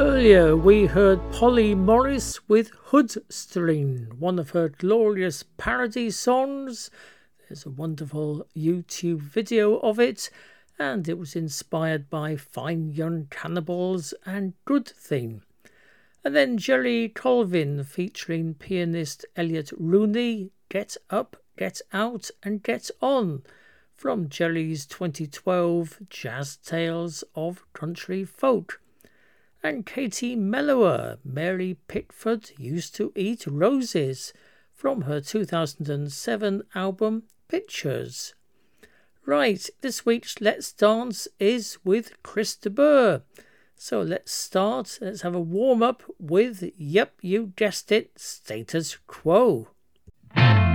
Earlier we heard Polly Morris with Hoodstring, one of her glorious parody songs. There's a wonderful YouTube video of it, and it was inspired by Fine Young Cannibals and Good Thing. And then Jerry Colvin featuring pianist Elliot Rooney, Get Up, Get Out and Get On, from Jerry's 2012 Jazz Tales of Country Folk. And Katie Mellower, Mary Pickford Used to Eat Roses, from her 2007 album Pictures. Right, this week's Let's Dance is with Chris de Burgh. So let's have a warm-up with, yep, you guessed it, Status Quo.